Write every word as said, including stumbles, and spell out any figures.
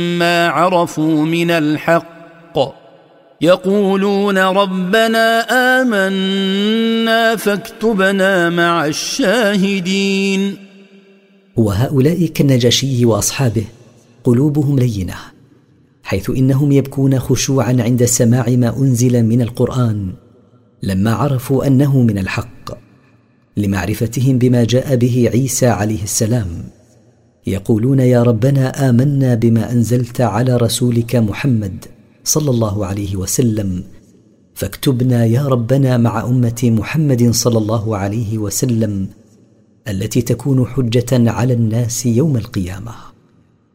ما عرفوا من الحق يقولون ربنا آمنا فاكتبنا مع الشاهدين. وهؤلاء كالنجاشي وأصحابه قلوبهم لينة، حيث إنهم يبكون خشوعا عند سماع ما أنزل من القرآن لما عرفوا أنه من الحق، لمعرفتهم بما جاء به عيسى عليه السلام. يقولون يا ربنا آمنا بما أنزلت على رسولك محمد صلى الله عليه وسلم، فاكتبنا يا ربنا مع أمة محمد صلى الله عليه وسلم التي تكون حجة على الناس يوم القيامة.